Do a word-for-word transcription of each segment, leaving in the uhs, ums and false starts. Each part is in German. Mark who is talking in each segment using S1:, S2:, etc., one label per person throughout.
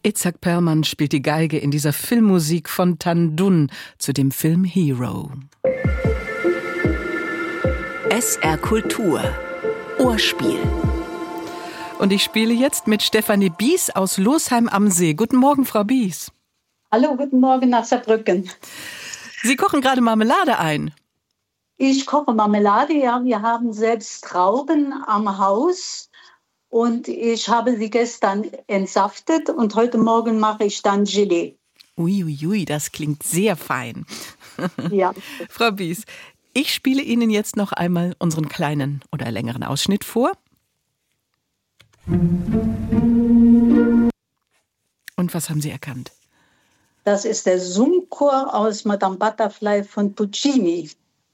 S1: Itzhak Perlman spielt die Geige in dieser Filmmusik von Tan Dun zu dem Film Hero.
S2: S R Kultur Ohrspiel.
S1: Und ich spiele jetzt mit Stefanie Bies aus Losheim am See. Guten Morgen, Frau Bies.
S3: Hallo, guten Morgen nach Saarbrücken.
S1: Sie kochen gerade Marmelade ein.
S3: Ich koche Marmelade, ja. Wir haben selbst Trauben am Haus und ich habe sie gestern entsaftet und heute Morgen mache ich dann Gelee.
S1: Uiuiui, ui, das klingt sehr fein.
S3: Ja.
S1: Frau Bies, ich spiele Ihnen jetzt noch einmal unseren kleinen oder längeren Ausschnitt vor. Und was haben Sie erkannt?
S3: Das ist der Summchor aus Madame Butterfly von Puccini.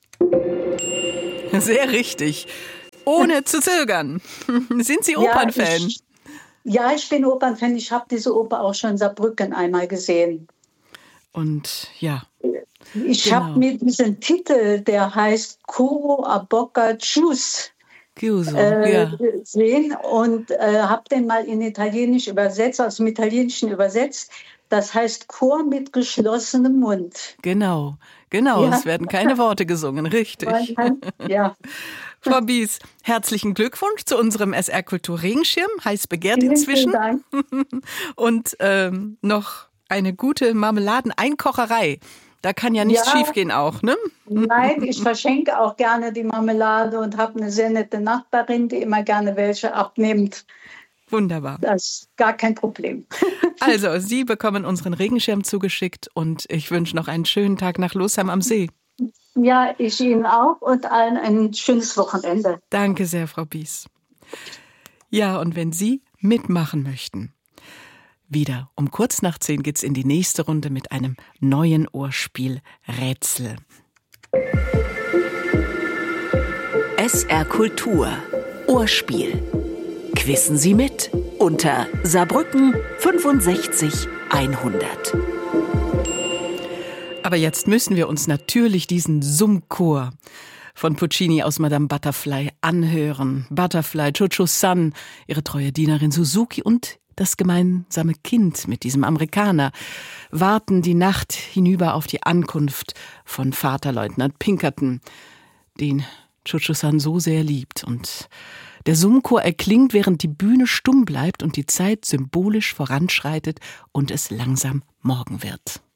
S1: Sehr richtig. Ohne zu zögern. Sind Sie Opernfan?
S3: Ja, ich, ja, ich bin Opernfan. Ich habe diese Oper auch schon in Saarbrücken einmal gesehen.
S1: Und ja.
S3: Ich
S1: genau.
S3: habe mir diesen Titel, der heißt Coro a Bocca Chiusa,
S1: Chiuso,
S3: äh,
S1: ja.
S3: gesehen und äh, habe den mal in Italienisch übersetzt, aus dem Italienischen übersetzt. Das heißt Chor mit geschlossenem Mund.
S1: Genau, genau.
S3: Ja.
S1: Es werden keine Worte gesungen, richtig.
S3: Ja.
S1: Frau Bies, herzlichen Glückwunsch zu unserem S R Kultur Regenschirm, heiß begehrt
S3: Vielen,
S1: inzwischen.
S3: vielen Dank.
S1: Und ähm, noch eine gute Marmeladeneinkocherei. Da kann ja nichts
S3: Ja.
S1: schiefgehen auch, ne?
S3: Nein, ich verschenke auch gerne die Marmelade und habe eine sehr nette Nachbarin, die immer gerne welche abnimmt.
S1: Wunderbar.
S3: Das ist gar kein Problem.
S1: Also, Sie bekommen unseren Regenschirm zugeschickt und ich wünsche noch einen schönen Tag nach Losheim am See.
S3: Ja, ich Ihnen auch und allen ein schönes Wochenende.
S1: Danke sehr, Frau Bies. Ja, und wenn Sie mitmachen möchten, wieder um kurz nach zehn geht's in die nächste Runde mit einem neuen Ohrspiel-Rätsel.
S2: S R Kultur Ohrspiel. Quissen Sie mit unter Saarbrücken fünfundsechzig hundert.
S1: Aber jetzt müssen wir uns natürlich diesen Summchor von Puccini aus Madame Butterfly anhören. Butterfly, Chucho-san, ihre treue Dienerin Suzuki und das gemeinsame Kind mit diesem Amerikaner warten die Nacht hinüber auf die Ankunft von Vaterleutnant Pinkerton, den Chucho-san so sehr liebt. Und der Summchor erklingt, während die Bühne stumm bleibt und die Zeit symbolisch voranschreitet und es langsam Morgen wird.